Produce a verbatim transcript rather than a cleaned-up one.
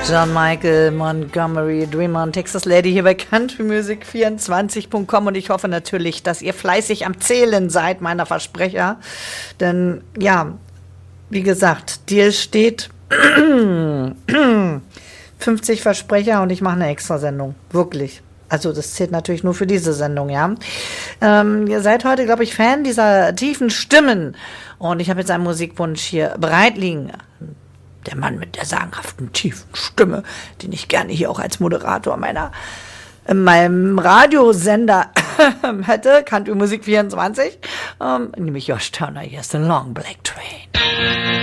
John Michael Montgomery, Dreamer und Texas Lady hier bei Country Music vierundzwanzig Punkt com, und ich hoffe natürlich, dass ihr fleißig am Zählen seid, meiner Versprecher. Denn ja, wie gesagt, dir steht fünfzig Versprecher und ich mache eine Extrasendung. Wirklich. Also das zählt natürlich nur für diese Sendung, ja. Ähm, ihr seid heute, glaube ich, Fan dieser tiefen Stimmen. Und ich habe jetzt einen Musikwunsch hier bereit liegen. Der Mann mit der sagenhaften tiefen Stimme, den ich gerne hier auch als Moderator meiner in meinem Radiosender hätte, Country Musik vierundzwanzig, ähm, nämlich Josh Turner. Hier ist The Long Black Train.